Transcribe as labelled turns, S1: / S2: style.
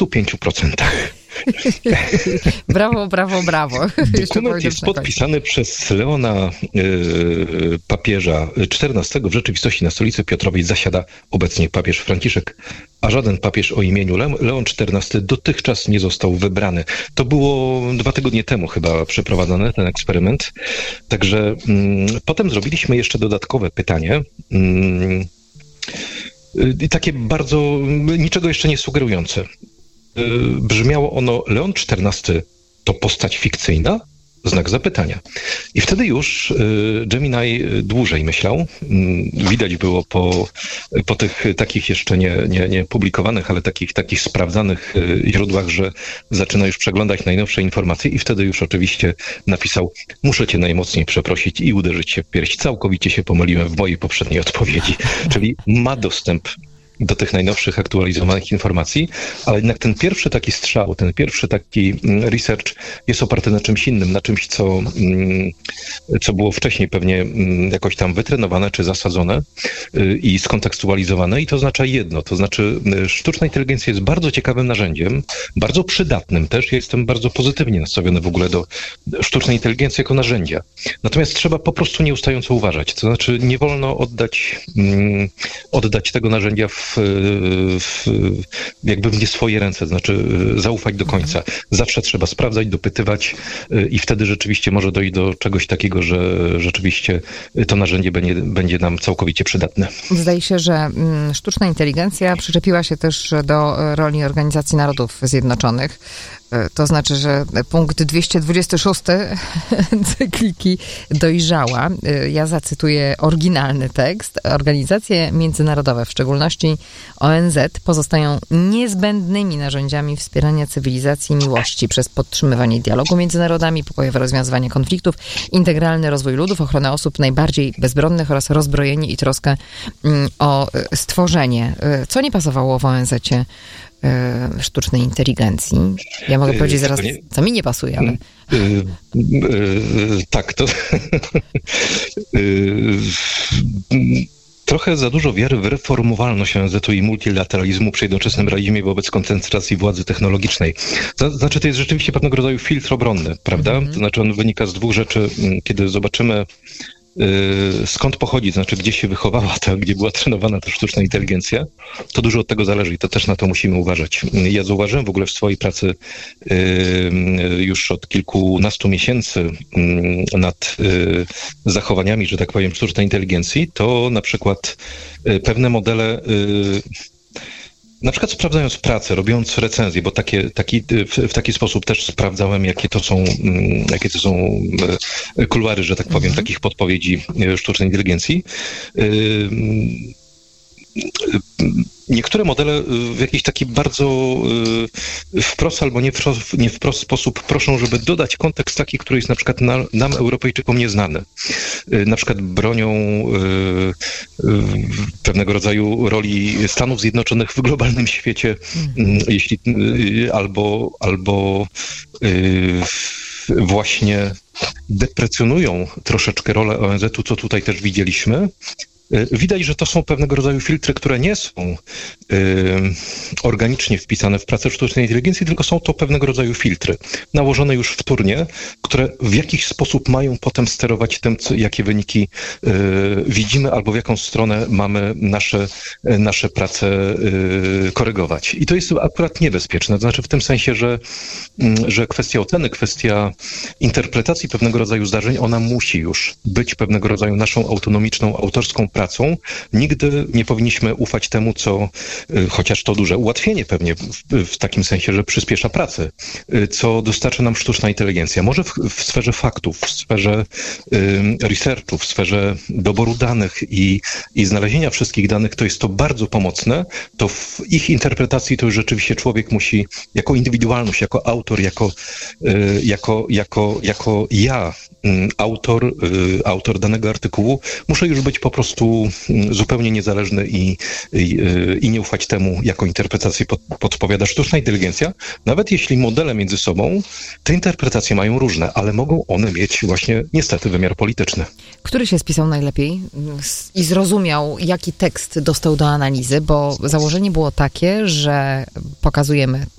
S1: 25%.
S2: Brawo, brawo, brawo.
S1: Dokument jest podpisany przez Leona papieża XIV. W rzeczywistości na stolicy Piotrowej zasiada obecnie papież Franciszek, a żaden papież o imieniu Leon XIV dotychczas nie został wybrany. To było 2 tygodnie temu chyba przeprowadzony ten eksperyment. Także potem zrobiliśmy jeszcze dodatkowe pytanie. Takie bardzo, niczego jeszcze nie sugerujące. Brzmiało ono: Leon XIV to postać fikcyjna? Znak zapytania. I wtedy już Gemini dłużej myślał. Widać było po tych takich jeszcze nie publikowanych, ale takich sprawdzanych źródłach, że zaczyna już przeglądać najnowsze informacje i wtedy już oczywiście napisał: muszę cię najmocniej przeprosić i uderzyć się w pierś. Całkowicie się pomyliłem w mojej poprzedniej odpowiedzi. Czyli ma dostęp do tych najnowszych, aktualizowanych informacji, ale jednak ten pierwszy taki strzał, ten pierwszy taki research jest oparty na czymś innym, na czymś, co było wcześniej pewnie jakoś tam wytrenowane czy zasadzone i skontekstualizowane. I to oznacza jedno, to znaczy sztuczna inteligencja jest bardzo ciekawym narzędziem, bardzo przydatnym też. Ja jestem bardzo pozytywnie nastawiony w ogóle do sztucznej inteligencji jako narzędzia. Natomiast trzeba po prostu nieustająco uważać. To znaczy nie wolno oddać tego narzędzia jakby w nie swoje ręce, to znaczy zaufać do końca. Zawsze trzeba sprawdzać, dopytywać i wtedy rzeczywiście może dojść do czegoś takiego, że rzeczywiście to narzędzie będzie nam całkowicie przydatne.
S2: Zdaje się, że sztuczna inteligencja przyczepiła się też do roli Organizacji Narodów Zjednoczonych. To znaczy, że punkt 226 encykliki dojrzała. Ja zacytuję oryginalny tekst. Organizacje międzynarodowe, w szczególności ONZ, pozostają niezbędnymi narzędziami wspierania cywilizacji i miłości przez podtrzymywanie dialogu między narodami, pokojowe rozwiązywanie konfliktów, integralny rozwój ludów, ochronę osób najbardziej bezbronnych oraz rozbrojenie i troskę o stworzenie. Co nie pasowało w ONZ-cie sztucznej inteligencji? Ja mogę powiedzieć zaraz, co mi nie pasuje, ale...
S1: Tak, to... Trochę za dużo wiary w reformowalność ONZ-u i multilateralizmu przy jednoczesnym realizmie wobec koncentracji władzy technologicznej. To znaczy, to jest rzeczywiście pewnego rodzaju filtr obronny, prawda? To znaczy, on wynika z 2 rzeczy. Kiedy zobaczymy, skąd pochodzi, to znaczy gdzie się wychowała gdzie była trenowana ta sztuczna inteligencja, to dużo od tego zależy i to też na to musimy uważać. Ja zauważyłem w ogóle w swojej pracy już od kilkunastu miesięcy nad zachowaniami, że tak powiem, sztucznej inteligencji, to na przykład pewne modele, na przykład sprawdzając pracę, robiąc recenzje, bo w taki sposób też sprawdzałem, jakie to są kuluary, że tak powiem, takich podpowiedzi sztucznej inteligencji. Niektóre modele w jakiś taki bardzo wprost albo nie wprost sposób proszą, żeby dodać kontekst taki, który jest na przykład nam, Europejczykom, nieznany. Na przykład bronią pewnego rodzaju roli Stanów Zjednoczonych w globalnym świecie, albo właśnie deprecjonują troszeczkę rolę ONZ-u, co tutaj też widzieliśmy. Widać, że to są pewnego rodzaju filtry, które nie są organicznie wpisane w pracę sztucznej inteligencji, tylko są to pewnego rodzaju filtry nałożone już wtórnie, które w jakiś sposób mają potem sterować tym, jakie wyniki widzimy, albo w jaką stronę mamy nasze prace korygować. I to jest akurat niebezpieczne. To znaczy w tym sensie, że kwestia oceny, kwestia interpretacji pewnego rodzaju zdarzeń, ona musi już być pewnego rodzaju naszą autonomiczną, autorską pracą. Nigdy nie powinniśmy ufać temu, co, chociaż to duże ułatwienie pewnie w takim sensie, że przyspiesza pracę, co dostarcza nam sztuczna inteligencja. Może w sferze faktów, w sferze researchu, w sferze doboru danych i znalezienia wszystkich danych, to jest to bardzo pomocne, to w ich interpretacji to już rzeczywiście człowiek musi jako indywidualność, jako autor, jako ja, autor danego artykułu, muszę już być po prostu zupełnie niezależny i nie ufać temu, jaką interpretację podpowiada sztuczna inteligencja, nawet jeśli modele między sobą te interpretacje mają różne, ale mogą one mieć właśnie niestety wymiar polityczny.
S2: Który się spisał najlepiej i zrozumiał, jaki tekst dostał do analizy, bo założenie było takie, że pokazujemy